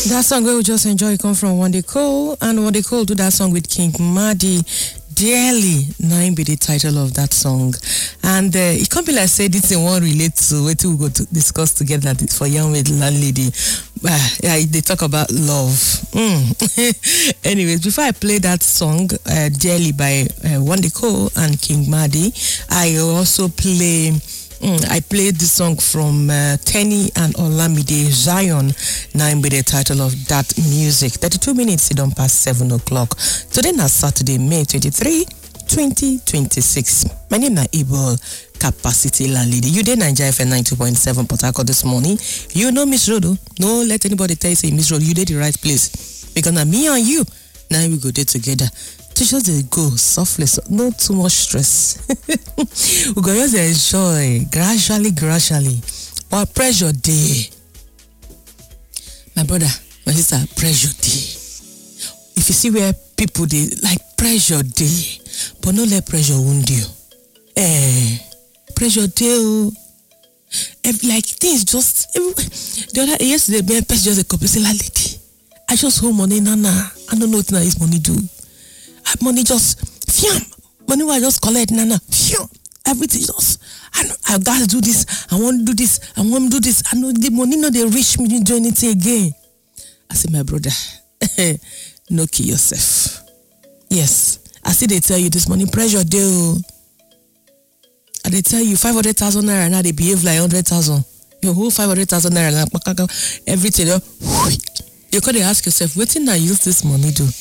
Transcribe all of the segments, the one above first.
That song we will just enjoy come from Wande Cole, and Wande Cole do that song with King Madi. Dearly, nine be the title of that song, and it can't be like say this in one relate to what we go to discuss together for young with landlady. Yeah, they talk about love. Anyways, before I play that song, Dearly by Wande Cole and King Madi, I also play. I played the song from Tenny and Olamide Zion. Nine be the title of that music. 32 minutes, it don't pass 7 o'clock. Today is Saturday, May 23, 2026. My name is Ibol Capacity Landlady. You did Nigeria FM 92.7 Port Harcourt this morning. You know Miss Rodo. No, let anybody tell you say Miss Rodo, you did the right place. Because now me and you, now we go there together. Just go softly, so no too much stress. We go just enjoy gradually. But pressure day. My brother, my sister, pressure day. If you see where people they like pressure day, but no let pressure wound you. Pressure day. Like things just the other yesterday, me person just a couple say lady. I just hold money, nana. I don't know what now is money do. Money just fiam. Money I just collect nana. Fiam. Everything just I gotta do this. I want to do this. I want to do this. I know the money not they reach me to do anything again. I say my brother, no kill yourself. Yes. I see they tell you this money pressure deal. And they tell you 500,000 naira now they behave like 100,000. Your whole 500,000 naira everything. You gotta ask yourself, what thing I use this money do?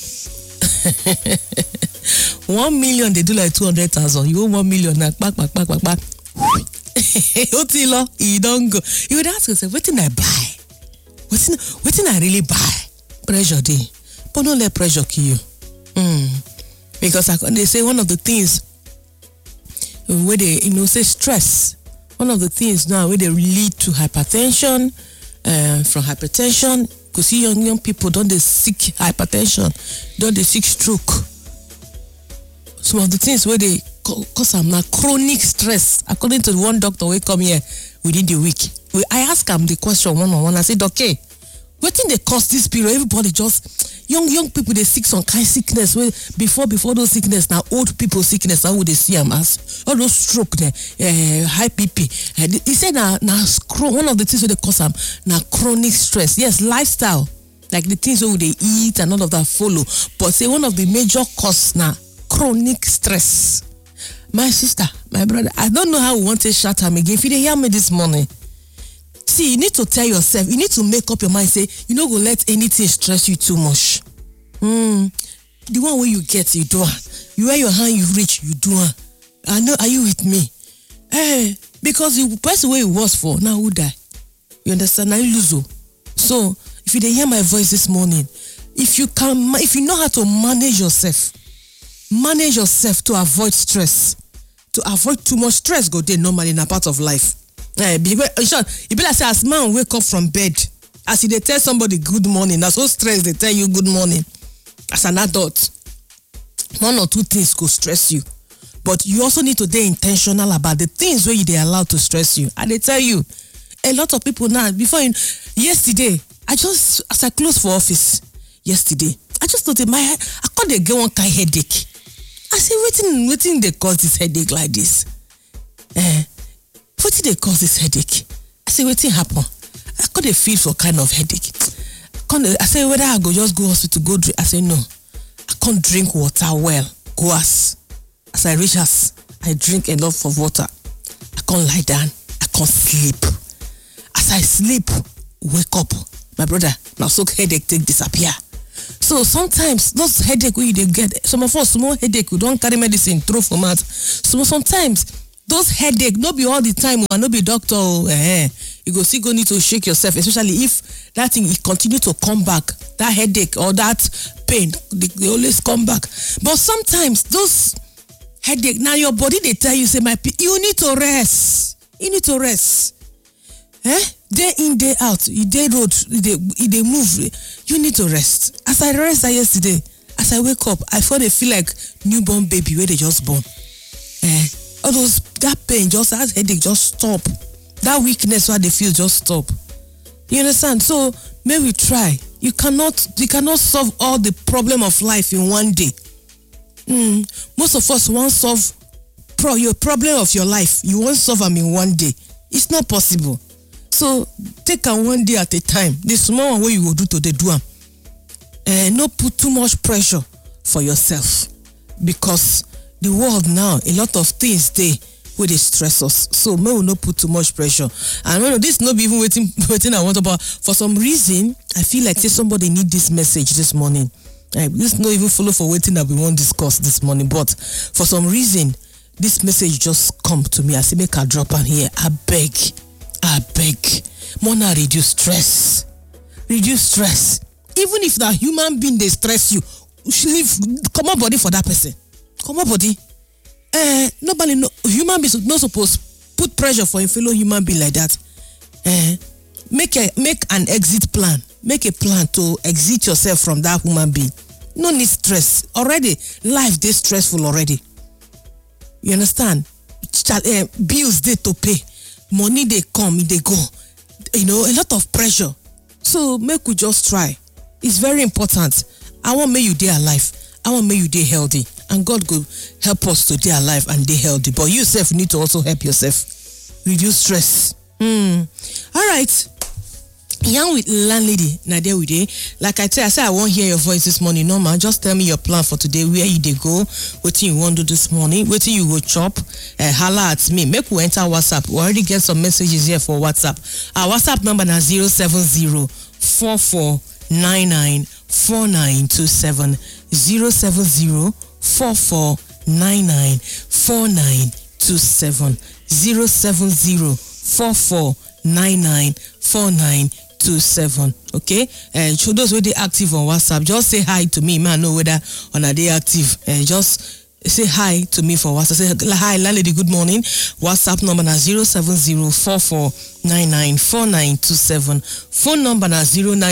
1 million they do like 200,000. You owe 1 million now. Back. You don't go. You would ask yourself, what did I buy? What did I really buy? Pressure day. But don't let pressure kill you. Because they say one of the things where they say stress. One of the things now where they lead to hypertension. From hypertension. Because see young people don't they seek hypertension, don't they seek stroke. Some of the things where they cause them now chronic stress. According to the one doctor we come here within the week, I ask him the question one-on-one. I said, okay, what thing they cause this period? Everybody just young people they sick some kind of sickness. Where before those sickness now old people sickness. How would they see them as all those stroke there, high BP? He said now one of the things where they cause them now chronic stress. Yes, lifestyle like the things where they eat and all of that follow. But say one of the major cause now chronic stress. My sister, my brother, I don't know how we want to shut him again. If you didn't hear me this morning. See, you need to tell yourself, you need to make up your mind, say, you don't go let anything stress you too much. The one where you get, you do it. You wear your hand, you reach, you do it. I know, are you with me? Because the person where you was for, now who die? You understand? Now you lose. So, if you didn't hear my voice this morning, if you know how to manage yourself to avoid stress, to avoid too much stress, go there normally in a part of life. It be like say as man wake up from bed, as they tell somebody good morning, that's so stressed they tell you good morning. As an adult, one or two things could stress you, but you also need to be intentional about the things where they allow to stress you. And they tell you, a lot of people now. Yesterday, as I closed for office yesterday, I just thought I can't get one kind of headache. I said, waiting they cause this headache like this. What did they cause this headache? I said, what happen? I couldn't feel for kind of headache. I said, whether I go just go hospital, go drink. I said, no. I can't drink water well. Go as I reach us, I drink a lot of water. I can't lie down. I can't sleep. As I sleep, wake up. My brother, now so headache take disappear. So sometimes those headache we they get, some of us small headache, we don't carry medicine, throw from out. So sometimes those headache, not be all the time, and not be doctor. You go still go need to shake yourself, especially if that thing it continue to come back. That headache or that pain, they always come back. But sometimes those headache, now your body they tell you say, you need to rest. You need to rest. Day in, day out, day road, they move. You need to rest. As I rest yesterday, as I wake up, I feel like newborn baby where they just born. All those that pain, just that headache, just stop. That weakness what they feel just stop. You understand? So may we try You cannot solve all the problem of life in one day. Most of us won't solve your problem of your life. You won't solve them in one day. It's not possible. So take am one day at a time. The small one wey you go do today, do am. No put too much pressure for yourself, because the world now, a lot of things wey dey stress us. So may we no put too much pressure. And this no be even waiting I want about. For some reason, I feel like say somebody need this message this morning. This no even follow for waiting that we won't discuss this morning, but for some reason, this message just come to me. I say make I drop am here. I beg. Mona, reduce stress. Even if that human being they stress you, come on body for that person. Come on body. Nobody no human beings not supposed put pressure for a fellow human being like that. Make an exit plan. Make a plan to exit yourself from that human being. No need stress. Already life dey stressful already. You understand? Bills dey to pay, money they come, they go. A lot of pressure. So make we just try. It's very important. I want make you dey alive. I want make you dey healthy. And God go help us to dey alive and dey healthy. But you self need to also help yourself. Reduce stress. All right. Young with landlady, now there we dey. Like I said I won't hear your voice this morning. No man, just tell me your plan for today. Where you dey go? What you want to do this morning? What you go chop? Holla at me. Make we enter WhatsApp. We already get some messages here for WhatsApp. Our WhatsApp number is 070-4499-4927. 070-4499-4927. 070-4499-4927. Okay, so those who they active on WhatsApp, just say hi to me. Man, know whether on a day active. Just say hi to me for WhatsApp. Say hi, landlady. Good morning. WhatsApp number is 070-4499-4927. Phone number is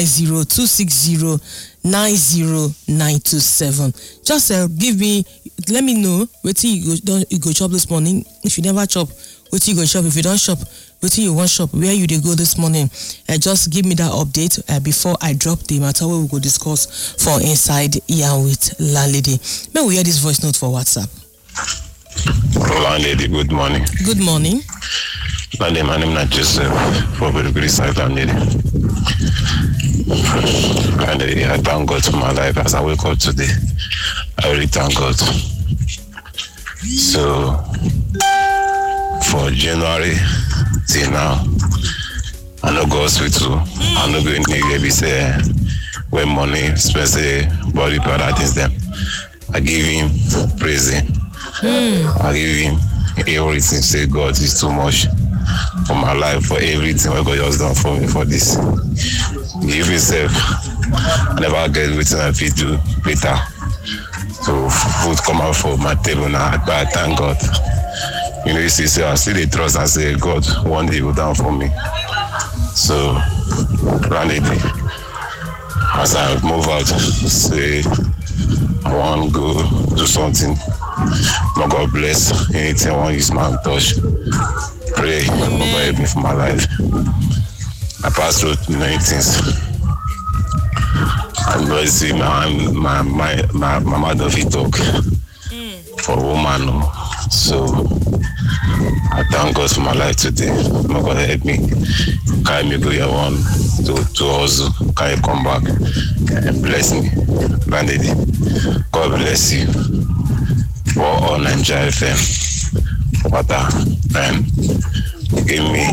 090-260-90927. Just let me know what you go chop this morning. If you never chop, what you go shop. If you don't shop, what you want shop, where you dey go this morning. Just give me that update before I drop the matter where we go discuss for inside Yarn with Landlady. May we hear this voice note for WhatsApp. Landlady, good morning. Good morning. Landlady, my name is Joseph for very side landlady. Landlady, I thank God for my life as I wake up today. I really thank God. So for January till now, I no go hospital. I no go in the say when money, especially body part things them. I give him praising. I give him everything. Say God is too much for my life, for everything what God has done for me for this. Give yourself. I never get everything I feel do better. So food come out for my table now, but I thank God. You see, I still dey trust and say God one day will down for me. So, landlady, as I move out, say I want to go do something. May God bless anything I want to use my hand touch. Pray over me for my life. I pass through many things. And you see, my mother fit talk for a woman. So I thank God for my life today. My God help me. Can me go here one to also can you come back and bless me, Landlady. God bless you. For all Nigeria FM. Water and give me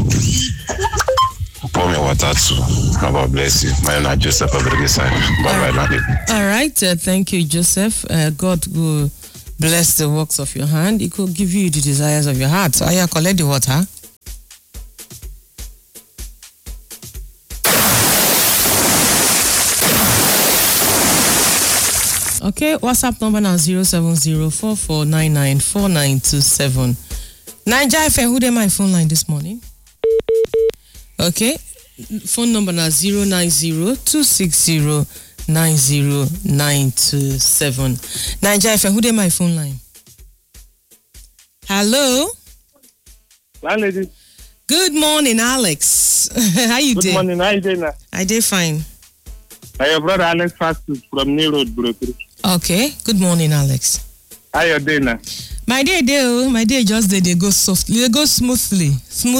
pour me water too. God bless you. My name is Joseph Abregesai. Bye bye, Landlady. All right, thank you, Joseph. God will bless the works of your hand. It could give you the desires of your heart. So I collect the water. Okay, WhatsApp number now 070-4499-4927. Niger FM, who dey my phone line this morning? Okay, phone number now 090-260-90927. Niger FM, who dey my phone line? Hello? Landlady. Good morning, Alex. How you doing? Good morning, how you doing now? I did fine. Your brother Alex Fastus from New Road, bro. Okay. Good morning, Alex. How you doing now? My day just they go softly. They go smoothly.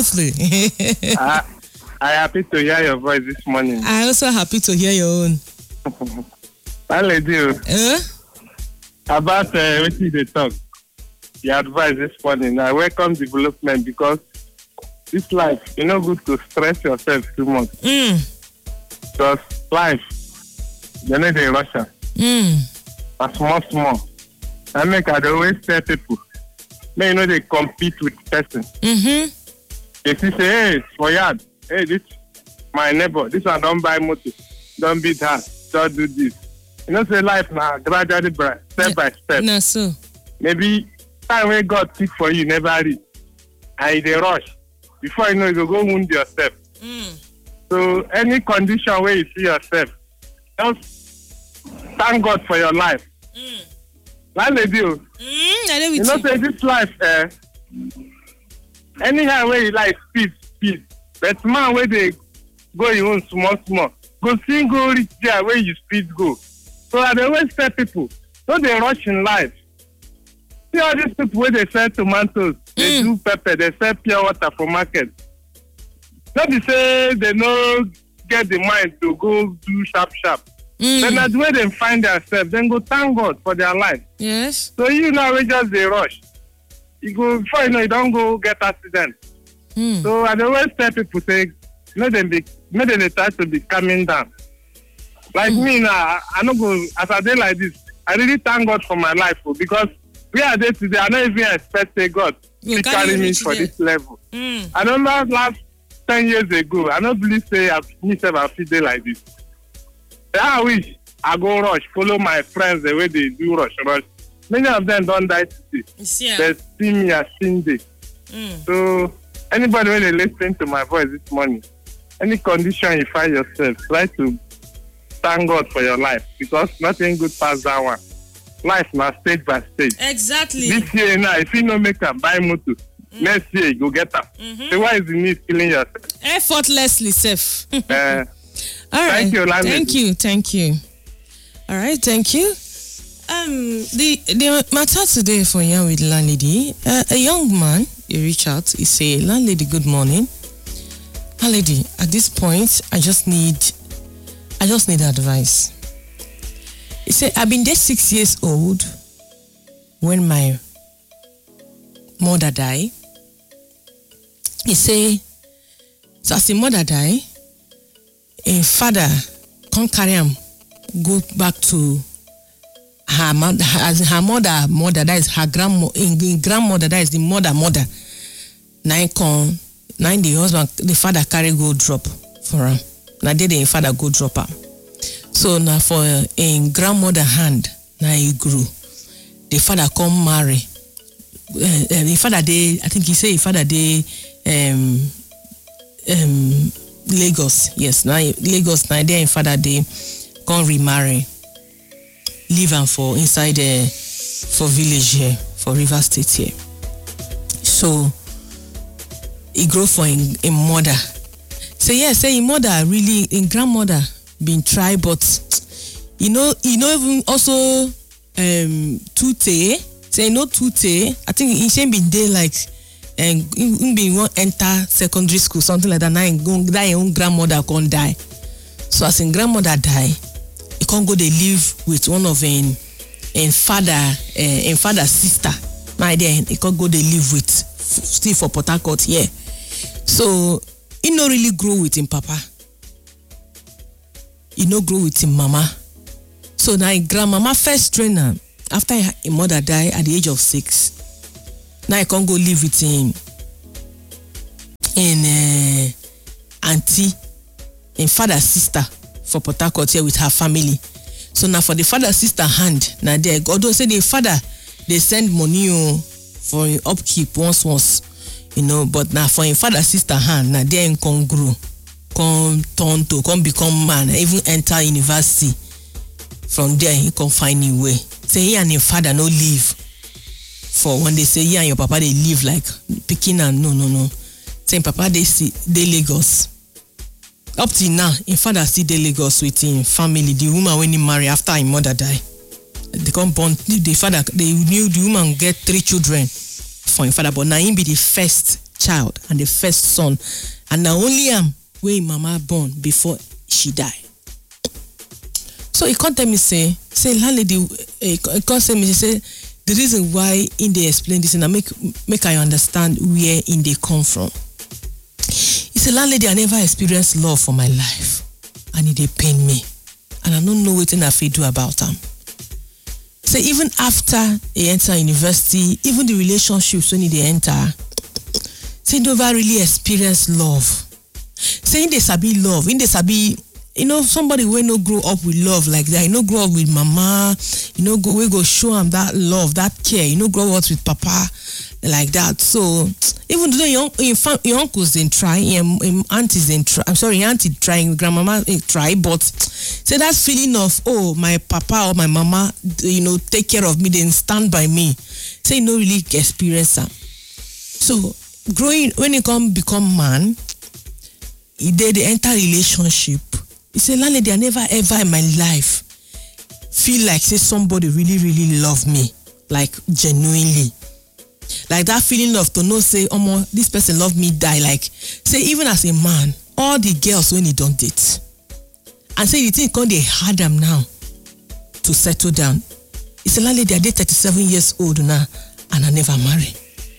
I happy to hear your voice this morning. I also happy to hear your own. What do about what they talk? Your advice this morning. I welcome development because this life, you're not good to stress yourself too much. Because life, you need a Russia. Small. I make I always tell people, may you know they compete with person. They say, hey, for yard, hey, this my neighbor, this one don't buy motor, don't beat her, don't do this. You know, say life now gradually, step by step. No, so maybe time when God pick for you never reach, and they rush. Before you know, you go wound yourself. So any condition where you see yourself, just thank God for your life. Like they do. You know, say this life, anyhow where you like speed. But man, where they go your own small. Go sing, go reach there where you speed go. So I always tell people, don't they rush in life. See all these people where they sell tomatoes, they do pepper, they sell pure water for market. Don't be say they no get the mind to go do sharp. Then that's where they find themselves. Then go thank God for their life. yes. So you know we just they rush. You go before you know you don't go get accident. So I always tell people say they try to be calming down. Like me now, I don't go as I day like this. I really thank God for my life because we are there today. I don't even expect a God to carry me for this level. I remember last 10 years ago, I don't believe say I feel day like this. I wish I go rush, follow my friends the way they do rush. Many of them don't die today. They see me as Cindy. So anybody when they listen to my voice this morning, any condition you find yourself, try to thank God for your life because nothing good past that one. Life now stage by stage. Exactly. This year now, if you no make a buy motor, next year you go get them. So why is the need killing yourself? Effortlessly safe. All right. Thank you, landlady. Thank you. All right, thank you. The matter today for you with landlady, a young man, he reach out, he say, landlady, good morning. Landlady, at this point, I just need advice. He said, I've been there 6 years old when my mother died. He say, so as the mother died, a father can't carry him go back to her mother, that is her grandmother, that is the mother. Nine the husband, the father carry go drop for him. Now the father go drop her. So now for a grandmother hand, now he grew. The father come marry. The father they, I think he say the father they Lagos, yes. Now Lagos, now there in father they can't remarry. Leave and for inside for village here, for River State here. So he grow for in mother. So yes, say in mother really in grandmother been try, but you know even also tute. Say no tute. I think he should been there like and he won't enter secondary school, something like that. Now that own grandmother can't die. So as in grandmother die, he can't go they live with one of in father's sister. My then he can't go they live with still for Port Harcourt here. So he no really grow with him papa. He no grow with him mama. So now grandmama first trainer after his mother died at the age of 6. Now I can't go live with him in auntie, in father's sister for Port Harcourt here with her family. So now for the father sister hand, now there, although say the father they send money for upkeep once, you know, but now for in father sister hand, now there can grow, come turn to, come become man, even enter university. From there he can find a way. Say he and your father no live. For when they say you and your papa they live like picking and no. Saying papa they Lagos. Up till now, in father still dey Lagos with him family. The woman when he marry after him mother die, they come born. The father, they knew the woman get 3 children for him father, but now him be the first child and the first son, and now only him where him mama born before she die. So he come tell me say landlady, he come tell me say the reason why in they explain this and I make I understand where in they come from. He said, landlady, I never experienced love for my life, and it dey pain me, and I don't know what I fit do about them. So even after he enter university, even the relationships when he enter, say he never really experience love. Saying they sabi love, in they sabi, somebody will no grow up with love like that. You know, grow up with mama. We go show him that love, that care. Grow up with papa like that. So even though your uncles didn't try, your aunties didn't try. I'm sorry, your auntie trying, grandmama try, but say that feeling of my papa or my mama, take care of me, then stand by me. Say no really experience that. So growing when you become man, they enter relationship. He said, landlady, I never ever in my life feel like say somebody really, really love me, like genuinely. Like that feeling of to know say, this person love me die. Like say even as a man, all the girls when he don't date, and say the thing come they hard them now to settle down. He said, landlady, I did 37 years old now, and I never marry.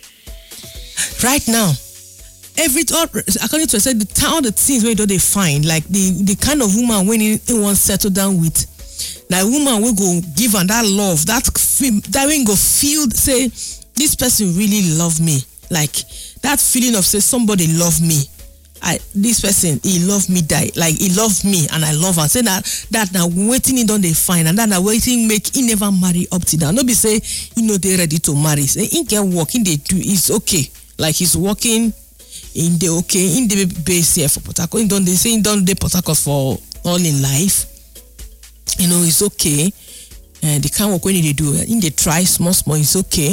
Right now, according to I said, all the things where they find, like the kind of woman when he wants settle down with, that woman will go give her that love, that when go feel say this person really love me, like that feeling of say somebody love me, this person he love me die, like he love me and I love her. Say that now waiting he don't they find, and that now waiting make he never marry up to that. Nobody say they ready to marry. Say he can work, in they do it's okay, like he's working. In the base here for Port Harcourt. They say he don't Port Harcourt for all in life. It's okay. They can't work when they do. In they try small, it's okay.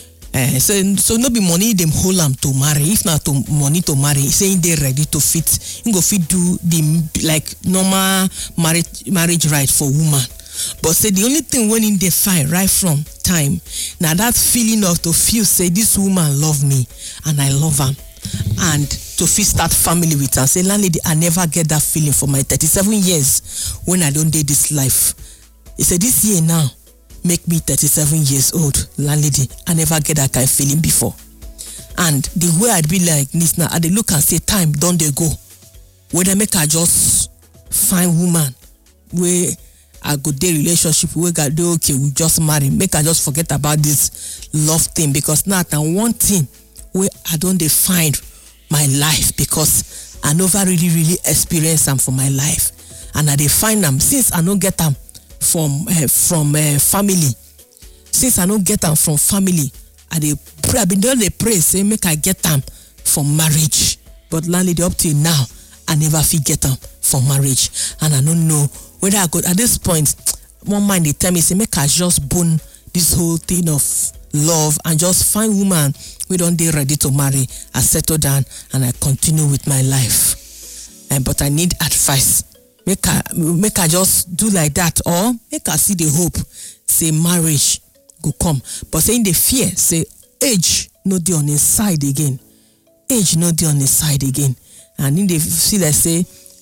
So no be money them hold them to marry. If not money to marry, saying they ready to fit. You go fit do the like normal marriage right for woman. But say the only thing when in they find right from time, now that feeling of to feel say this woman love me and I love her. And to fit start family with her. Say, landlady, I never get that feeling for my 37 years when I don't date this life. He said, this year now, make me 37 years old. Landlady, I never get that kind of feeling before. And the way I'd be like this now, I look and say, time, don't they go? Whether make I just find woman where I go date relationship, where I do okay, we just marry. Make I just forget about this love thing, because now one thing where I don't define my life, because I never really experience them for my life, and I define them since I don't get them from family. Since I don't get them from family, I been doing the pray say make I get them from marriage. But landlady, up till now, I never get them from marriage, and I don't know whether I could at this point. One mind they tell me say make I just bone this whole thing of love and just find woman we don't they ready to marry. I settle down and I continue with my life. But I need advice. Make I just do like that, or make I see the hope. Say marriage go come, but saying the fear. Say age no dey on his side again. Age no dey on his side again, and in the see that say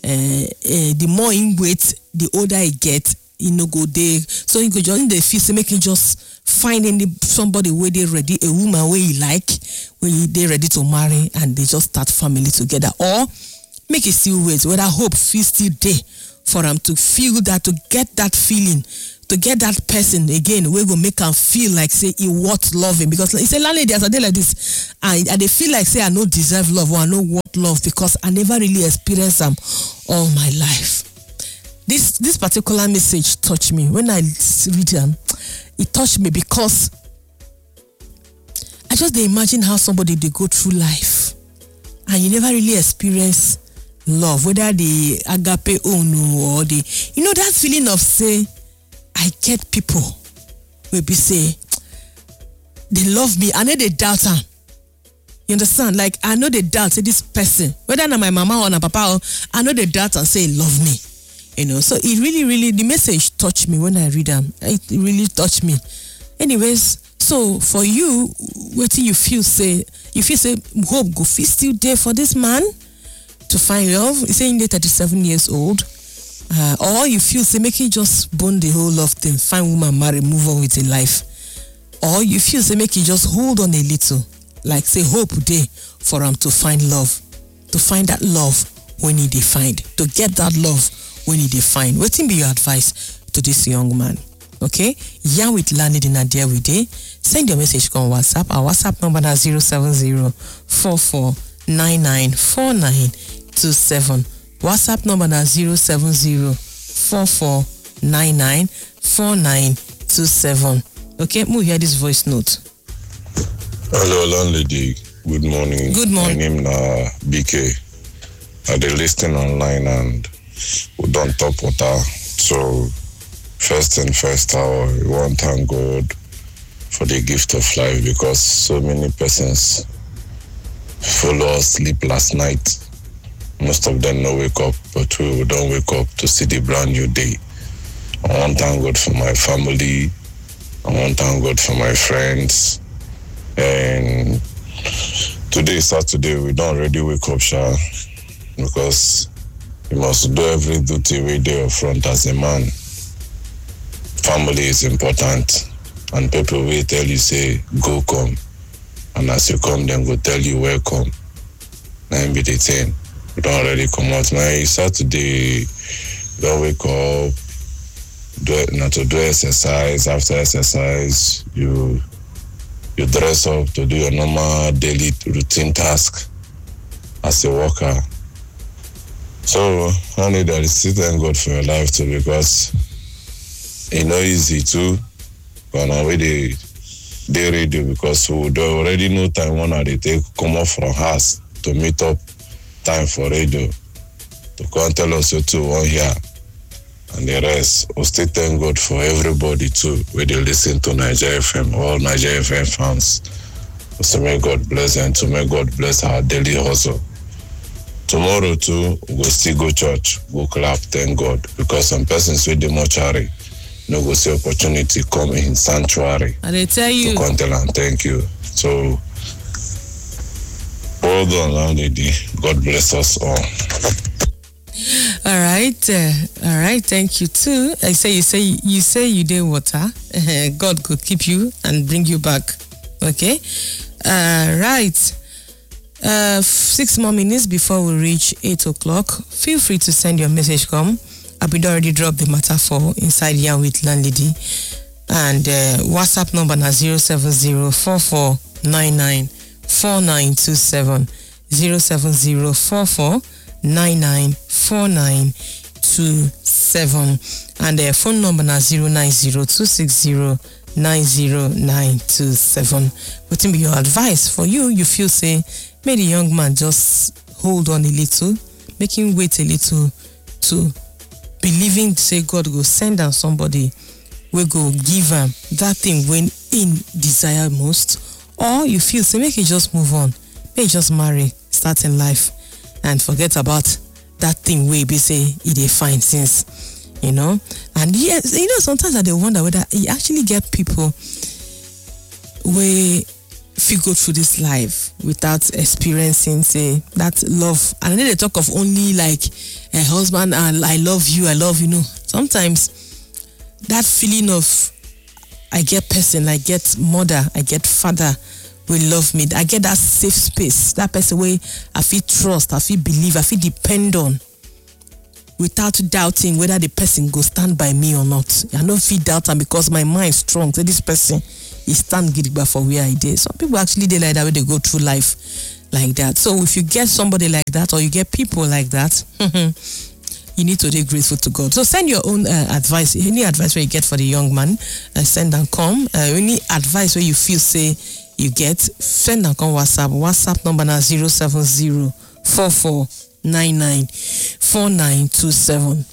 the more in wait, the older he get. No go there, so you go just in the feel say make him just find somebody where they ready, a woman where he like, where they ready to marry, and they just start family together, or make it still wait. Whether hope feel still there for them to feel that, to get that feeling, to get that person again, we go make them feel like say he worth loving, because it's a landlady as a day like this, and they feel like say I no deserve love or I no worth love because I never really experienced them all my life. This particular message touched me. When I read them, it touched me because I just imagine how somebody they go through life and you never really experience love, whether the agape or the that feeling of say I get people will be say they love me and then they doubt them. You understand? Like, I know the doubt, say this person, whether na my mama or na papa, I know the doubt and say, love me. You know, so it really, the message touched me when I read them. It really touched me. Anyways, so for you, what do you feel say hope go fit still there for this man to find love? He's saying they're 37 years old. Or you feel say make him just bone the whole love thing, find woman, marry, move on with his life. Or you feel say make him just hold on a little, like say hope day for him to find love, to find that love when he find, to get that love when he find. What will be your advice to this young man? Okay, Yarn with Landlady Nadia we day. Send your message on WhatsApp. Our WhatsApp number is 070-4499-4927. WhatsApp number is 070-4499-4927. Okay, move here this voice note. Hello, landlady. Good morning. Good morning. My name is BK. I dey listening online and we don't talk water. So first and first, I want to thank God for the gift of life, because so many persons follow us sleep last night. Most of them no wake up, but we don't wake up to see the brand new day. I want to thank God for my family. I want to thank God for my friends. And today, Saturday, we don't already wake up, Sha, because you must do every duty way there front as a man. Family is important, and people will tell you, say, go come. And as you come, then go tell you, welcome. Now be the thing. We don't already come out. Now, Saturday, don't wake up, to do exercise. After exercise, you dress up to do your normal daily routine task as a worker. So, only that is still thank God for your life too, because it's not easy too. But now they ready, because we already know time when they take come off from house to meet up time for radio to come tell us to one here and the rest. We still thank God for everybody too when they listen to Nigeria FM, all Nigeria FM fans. So may God bless them, to may God bless our daily hustle. Tomorrow too, we'll still go church, go clap, thank God, because some persons with the mortuary no go see opportunity come in sanctuary. And they tell you to come tell and thank you. So hold on, landlady. God bless us all. all right, thank you too. You say you did water. God could keep you and bring you back. Okay, right. 6 more minutes before we reach 8 o'clock. Feel free to send your message. Come, I've already dropped the matter for inside Yarn with Landlady, and WhatsApp number is 070-4499-4927. 070-4499-4927, and the phone number is 090-260-90927. What will be your advice for you? You feel say, may the young man just hold on a little, make him wait a little to believing, say God will send down somebody, we go give him that thing when in desire most, or you feel say make he just move on, make he just marry, start in life, and forget about that thing where be say he dey find since, you know. And yes, you know, sometimes I dey wonder whether he actually get people where feel go through this life without experiencing, say, that love. And then they talk of only like a husband and I love you, you know. Sometimes that feeling of I get person, I get mother, I get father will love me. I get that safe space, that person where I feel trust, I feel believe, I feel depend on, without doubting whether the person go stand by me or not. I don't feel doubting because my mind is strong. So this person is stand gidigba for where I did. Some people actually they like that when they go through life like that. So if you get somebody like that, or you get people like that, you need to be grateful to God. So send your own advice, any advice where you get for the young man, send and come. Any advice where you feel say you get, send and come WhatsApp. WhatsApp number is 070-4499-4927.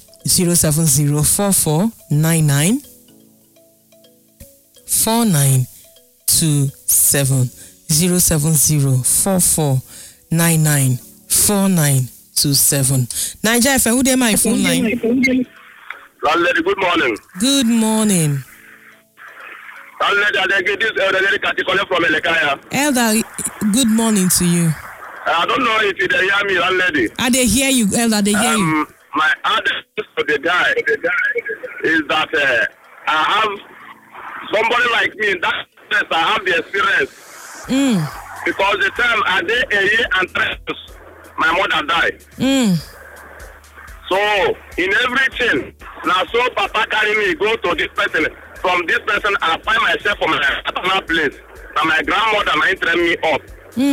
070-4499-4927. 070-4499-4927. Nigeria FM, who dey my phone line? Landlady, good morning. Good morning. Landlady, I get this elderly calling from Elekaya. Elder, good morning to you. I don't know if you hear me, landlady. They hear you, Elder, they hear you. My advice to the guy is that I have somebody like me in that sense. I have the experience. Because the time I did a year and 3 months, my mother died. So in everything, now so Papa carry me go to this person. From this person, I find myself from my paternal place. And my grandmother might train me up.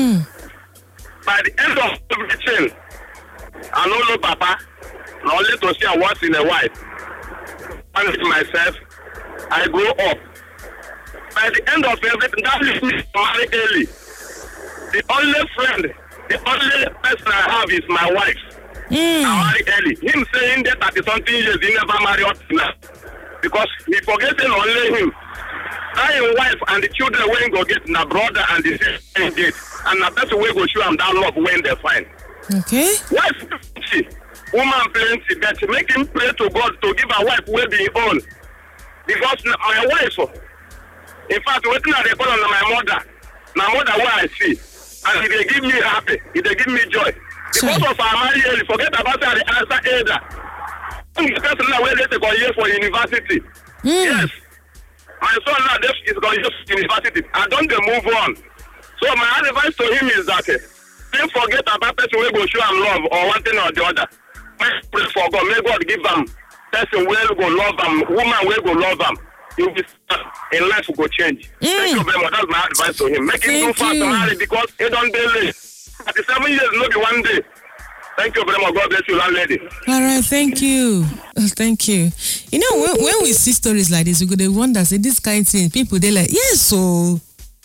By the end of everything, I don't know Papa. Not only to see once in a while. And with myself, I grow up. By the end of everything, that is me marry early. The only friend, the only person I have is my wife. I marry early. Him saying that 30-something years, he never marry up now. Because he forgetting only him. I wife and the children when go get the brother and the sister get. And the person will go show them that love when they find. Okay. Wife, woman plenty, but make him pray to God to give a wife will be own. Because my wife, in fact, waiting at the call on my mother where I see, and if they give me happy, if they give me joy. Because of our marriage, forget about the answer either. The person now where they go here for university. Yes. My son now is going to university. I don't move on. So my advice to him is that don't forget about person will go show him love or one thing or the other. Pray for God. May God give them person will go love them, woman will go love them. In life will go change. Thank you very much. That's my advice to him. Make him do fast and marry because he don't delay. 37 years, not be one day. Thank you very much. God bless you, landlady. All right, thank you. Thank you. You know, when we see stories like this, we go to wonder, say this kind of thing, people, they like, yes, so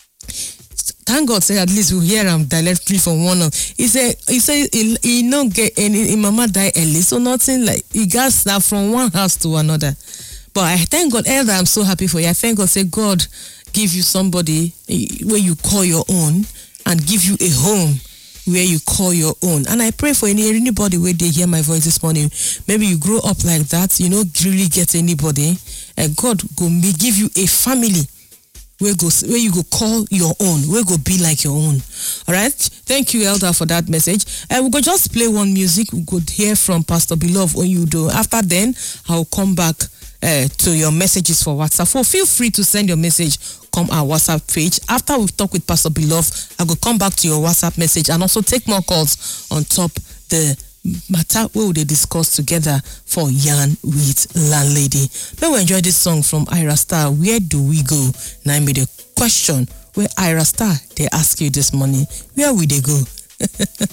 thank God, say at least we hear him directly from one of. He said he don't get any. Mama die early, so nothing like he got snap from one house to another. But I thank God, Elder, I'm so happy for you. I thank God, say God give you somebody where you call your own and give you a home where you call your own. And I pray for anybody where they hear my voice this morning. Maybe you grow up like that, you don't really get anybody, and God go give you a family where you go call your own, where go be like your own. All right. Thank you, Elder, for that message. And we go just play one music. We could hear from Pastor Beloved when you do. After then, I'll come back to your messages for WhatsApp. So feel free to send your message. Come our WhatsApp page. After we talk with Pastor Beloved, I will come back to your WhatsApp message and also take more calls on top the matter where they discuss together for Yarn with Landlady. May we enjoy this song from Ira Star. Where do we go? Now be the question where Ira Star they ask you this morning. Where will they go?